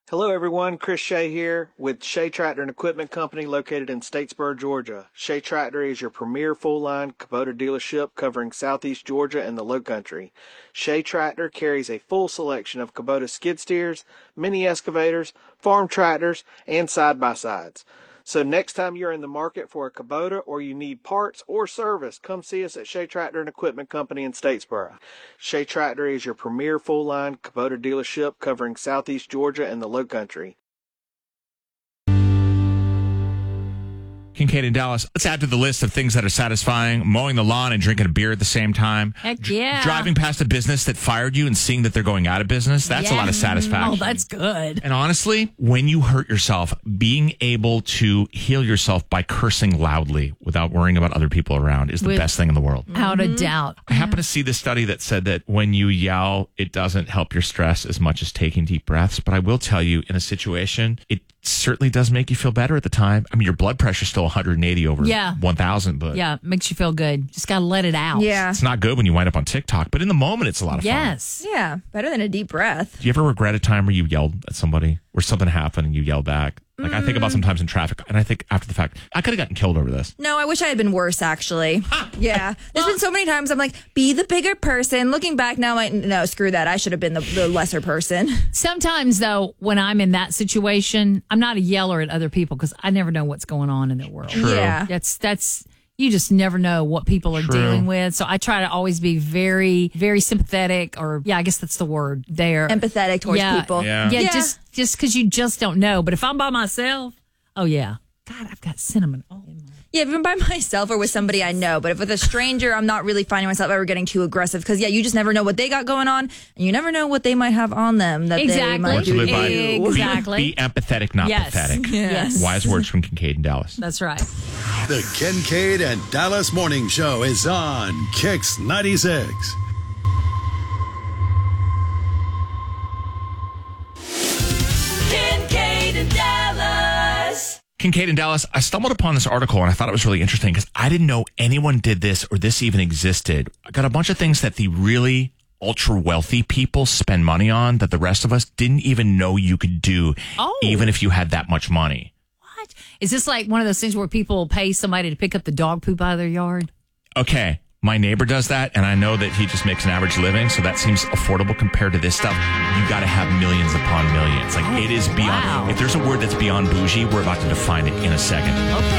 Hello, everyone. Chris Shea here with Shea Tractor and Equipment Company located in Statesboro, Georgia. Shea Tractor is your premier full-line Kubota dealership covering southeast Georgia and the Lowcountry. Shea Tractor carries a full selection of Kubota skid steers, mini excavators, farm tractors, and side-by-sides. So next time you're in the market for a Kubota or you need parts or service, come see us at Shea Tractor and Equipment Company in Statesboro. Shea Tractor is your premier full-line Kubota dealership covering southeast Georgia and the Lowcountry. Kincaid in Dallas. Let's add to the list of things that are satisfying. Mowing the lawn and drinking a beer at the same time. Heck yeah. Driving past a business that fired you and seeing that they're going out of business. That's a lot of satisfaction. Oh, that's good. And honestly, when you hurt yourself, being able to heal yourself by cursing loudly without worrying about other people around is the best thing in the world. Without a doubt. I happen to see this study that said that when you yell, it doesn't help your stress as much as taking deep breaths. But I will tell you, in a situation, it certainly does make you feel better at the time. I mean, your blood pressure's still 180 over 1,000, but it makes you feel good. Just got to let it out. Yeah. it's not good when you wind up on TikTok, but in the moment, it's a lot of fun. Yes. Yeah, better than a deep breath. Do you ever regret a time where you yelled at somebody, where something happened and you yelled back? Like, I think about sometimes in traffic, and I think after the fact, I could have gotten killed over this. No, I wish I had been worse, actually. Yeah. There's been so many times I'm like, be the bigger person. Looking back now, I'm like, no, screw that. I should have been the lesser person. Sometimes, though, when I'm in that situation, I'm not a yeller at other people because I never know what's going on in their world. True. Yeah. That's you just never know what people are dealing with. So I try to always be very, very sympathetic, or I guess that's the word there. Empathetic towards people. Yeah. Just because you just don't know. But if I'm by myself, God, I've got cinnamon all in my. Yeah, even by myself or with somebody I know. But if with a stranger, I'm not really finding myself ever getting too aggressive because, you just never know what they got going on, and you never know what they might have on them that they might do. Exactly. Be empathetic, not pathetic. Yes. Wise words from Kincaid in Dallas. That's right. The Kincaid and Dallas Morning Show is on Kix 96. Kincaid and Dallas. Kincaid in Dallas, I stumbled upon this article and I thought it was really interesting because I didn't know anyone did this or this even existed. I got a bunch of things that the really ultra wealthy people spend money on that the rest of us didn't even know you could do, even if you had that much money. What? Is this like one of those things where people pay somebody to pick up the dog poop out of their yard? Okay, my neighbor does that, and I know that he just makes an average living, so that seems affordable compared to this stuff. You got to have millions upon millions. Like, it is beyond. Wow. If there's a word that's beyond bougie, we're about to define it in a second. Okay.